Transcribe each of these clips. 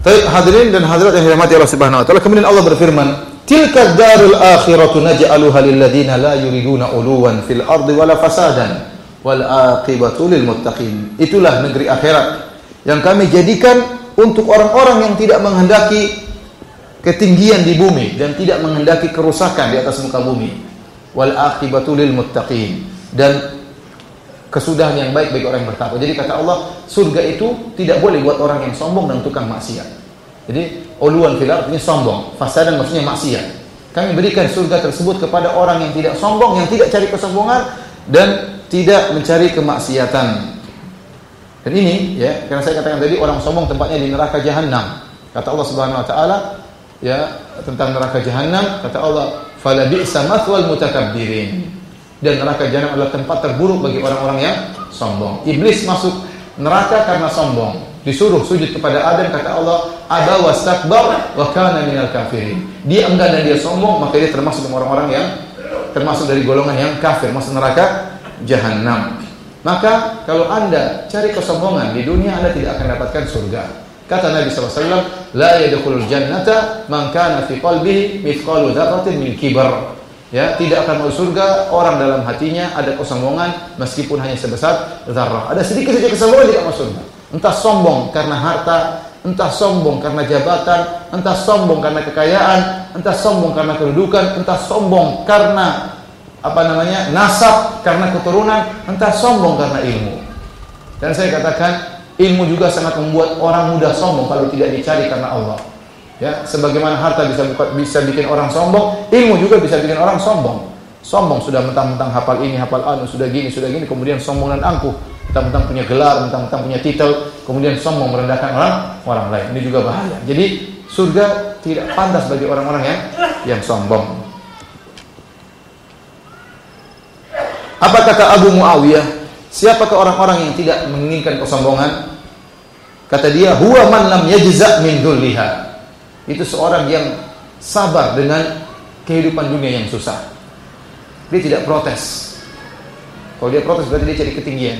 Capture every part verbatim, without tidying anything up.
Baik, hadirin dan hadirat yang dirahmati Allah Subhanahu wa taala. Kemudian Allah berfirman, "Tilka darul akhiratu naj'aluha lil ladzina la yuriduna uluwan fil ardi wala fasadan wal aqibatu lil muttaqin." Itulah negeri akhirat yang kami jadikan untuk orang-orang yang tidak menghendaki ketinggian di bumi dan tidak menghendaki kerusakan di atas muka bumi. Wal aqibatu lil muttaqin, dan kesudahan yang baik bagi orang yang bertakwa. Jadi kata Allah, surga itu tidak boleh buat orang yang sombong dan tukang maksiat. Jadi uluwan fil ardi artinya sombong, fasadan maksudnya maksiat. Kami berikan surga tersebut kepada orang yang tidak sombong, yang tidak cari kesombongan dan tidak mencari kemaksiatan. Dan ini ya, karena saya katakan tadi orang sombong tempatnya di neraka jahanam. Kata Allah Subhanahu wa taala ya tentang neraka jahanam, kata Allah, "Fala bi'sa mathwal mutakabbirin." Dan neraka jahanam adalah tempat terburuk bagi orang-orang yang sombong. Iblis masuk neraka karena sombong. Disuruh sujud kepada Adam, kata Allah, "Aba wastakbar wa kana minal kafirin." Dia enggan dan dia sombong, maka dia termasuk orang-orang yang termasuk dari golongan yang kafir, masuk neraka jahanam. Maka kalau Anda cari kesombongan di dunia, Anda tidak akan dapatkan surga. Kata Nabi sallallahu alaihi wasallam, "La yadkhulul jannata man kana fi qalbihi mithqalu dzarratin min kibr." Ya, tidak akan masuk surga orang dalam hatinya ada kesombongan meskipun hanya sebesar zarrah. Ada sedikit saja kesombongan tidak masuk surga. Entah sombong karena harta, entah sombong karena jabatan, entah sombong karena kekayaan, entah sombong karena kedudukan, entah sombong karena apa namanya? nasab, karena keturunan, entah sombong karena ilmu. Dan saya katakan, ilmu juga sangat membuat orang mudah sombong kalau tidak dicari karena Allah. Ya, sebagaimana harta bisa buka, bisa bikin orang sombong, ilmu juga bisa bikin orang sombong. Sombong sudah mentang-mentang hafal ini, hafal anu, sudah gini, sudah gini, kemudian sombong dan angkuh, mentang-mentang punya gelar, mentang-mentang punya titel, kemudian sombong merendahkan orang orang lain. Ini juga bahaya. Jadi surga tidak pantas bagi orang-orang yang yang sombong. Apa kata Abu Muawiyah? Siapakah orang-orang yang tidak menginginkan kesombongan? Kata dia, "Huwa man lam yajza' min dhulliha." Itu seorang yang sabar dengan kehidupan dunia yang susah. Dia tidak protes. Kalau dia protes berarti dia cari ketinggian.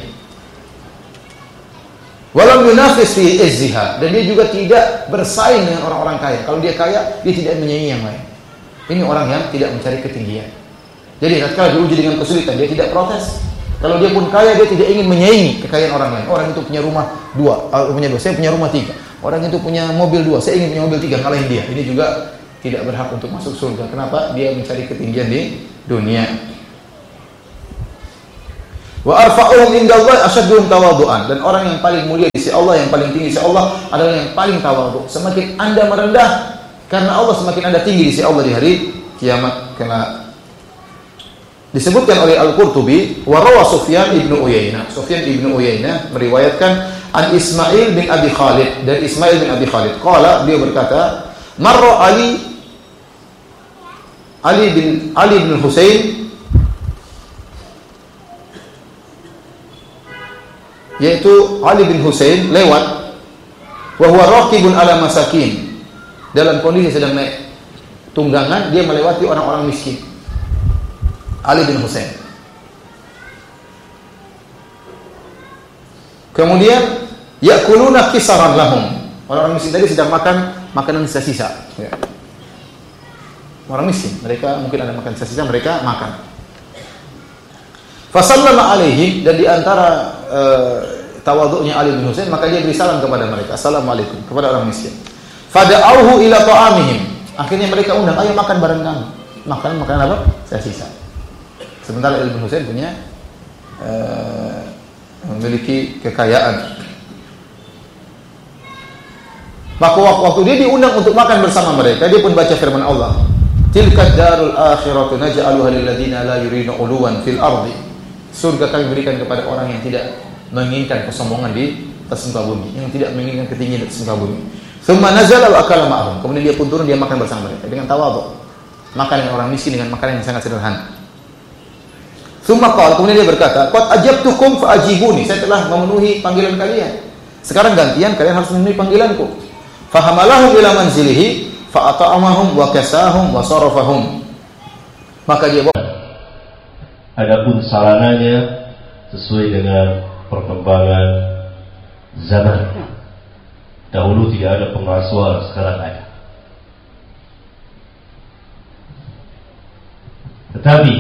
Walam yunafis fi izziha, dan dia juga tidak bersaing dengan orang-orang kaya. Kalau dia kaya, dia tidak menyaingi yang lain. Ini orang yang tidak mencari ketinggian. Jadi tatkala diuji dengan kesulitan, dia tidak protes. Kalau dia pun kaya, dia tidak ingin menyaingi kekayaan orang lain. Orang itu punya rumah dua, punya dua, saya punya rumah tiga. Orang itu punya mobil dua, saya ingin punya mobil tiga, ngalahin dia. Ini juga tidak berhak untuk masuk surga. Kenapa? Dia mencari ketinggian di dunia. Wa arfa'uhum indallahi asyadduhum tawadhu'an, dan orang yang paling mulia di sisi Allah, yang paling tinggi di sisi Allah adalah yang paling tawadhu. Semakin Anda merendah karena Allah, semakin Anda tinggi di sisi Allah di hari kiamat. Karena disebutkan oleh Al-Qurtubi, wa rawa Sufyan ibnu Uyainah. Sufyan ibnu Uyainah meriwayatkan an Ismail bin Abi Khalid, dari Ismail bin Abi Khalid. Qala, dia berkata, marra Ali Ali bin Ali bin Husain, yaitu Ali bin Husain lewat, wa huwa raqibun ala masakin, dalam kondisi sedang naik tunggangan, dia melewati orang-orang miskin. Ali bin Husain. Kemudian yakuluna kisaran lahum. Orang-orang miskin tadi sedang makan makanan sisa-sisa. Ya. Orang miskin, mereka mungkin ada makan sisa-sisa, mereka makan. Fasallama alaihim, dan di antara uh, tawadhu'nya Ali bin Husain, maka dia beri salam kepada mereka. Assalamualaikum, kepada orang miskin. Fada'auhu ila ta'amihim. Akhirnya mereka undang, ayo makan bareng kami. Makan makan apa? Sisa-sisa. Sementara Ali bin Husain punya uh, memiliki kekayaan. Maka waktu dia diundang untuk makan bersama mereka, dia pun baca firman Allah, tilka darul akhiratu naj'aluha lil ladzina la yuriduna uluwan fil ardi. Surga kami berikan kepada orang yang tidak menginginkan kesombongan di atas muka bumi, yang tidak menginginkan ketinggian di atas muka bumi. Tsumma nazala wa akala ma'ahum. Kemudian dia pun turun, dia makan bersama mereka dengan tawadhu. Makan dengan orang miskin dengan makanan yang sangat sederhana. Tsumma qala, kemudian dia berkata, qad ajabtukum fa ajibuni. Saya telah memenuhi panggilan kalian. Sekarang gantian, kalian harus memenuhi panggilanku. Fahamalahu ila manzilihi fa at'amahum wa kasahum wa sarafahum. Maka dia bawa. Adapun sarananya sesuai dengan perkembangan zaman. Dahulu tidak ada pengeras suara, sekarang ada. Tetapi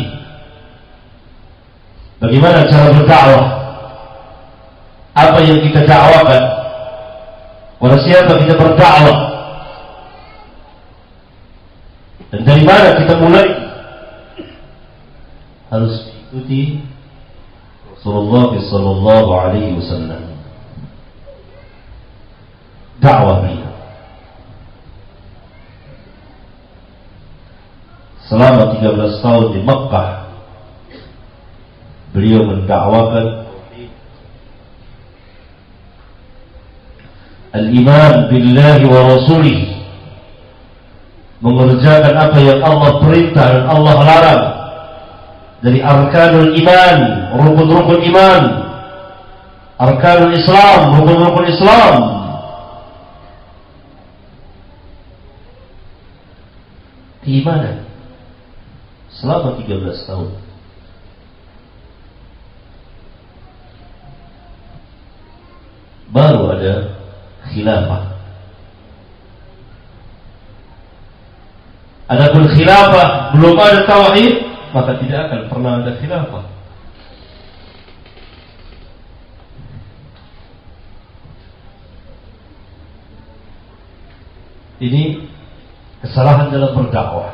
bagaimana cara berdakwah? Apa yang kita dakwakan? Kepada siapa kita berdakwah? Dan dari mana kita mulai? Harus diikuti Rasulullah sallallahu alaihi wasallam. Dakwah beliau selama tiga belas tahun di Makkah, beliau mendakwakan al-iman billahi wa rasulih, mengerjakan apa yang Allah perintah dan Allah larang dari arkanul iman, rukun-rukun iman, arkanul Islam, rukun-rukun Islam. Keimanan selama tiga belas tahun. Baru ada khilafah. Adapun khilafah belum ada tauhid, maka tidak akan pernah ada khilafah. Ini kesalahan dalam berdakwah.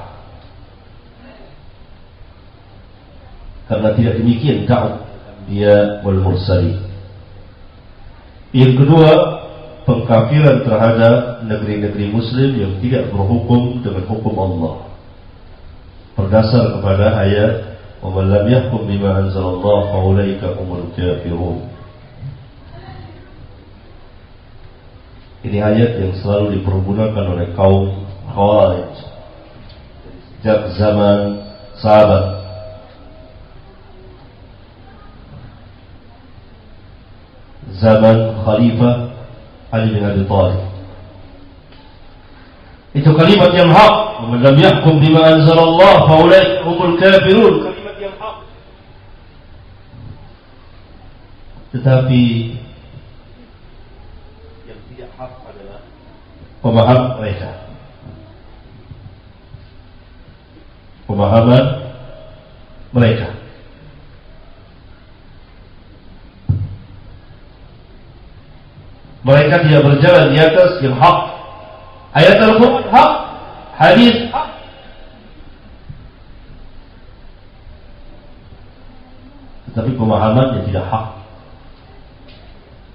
Karena tidak demikian dakwah Anbiya wal Mursalin. Yang kedua, pengkafiran terhadap negeri-negeri Muslim yang tidak berhukum dengan hukum Allah, berdasar kepada ayat wa man lam yahkum bima anzalallahu fa ulaika humul kafirun. Ini ayat yang selalu dipergunakan oleh kaum Khawarij sejak zaman sahabat. Zaman Khalifah Ali bin Abi Thalib. Itu kalimat yang hak. Man lam yahkum bima anzalallah fa ulaika humul kafirun. Kalimat yang hak. Tetapi yang tidak hak adalah pemahaman mereka. Pemahaman mereka. Mereka tidak berjalan di atas yang hak. Ayat Al-Quran hak, hadis hak. Tetapi pemahaman yang tidak hak.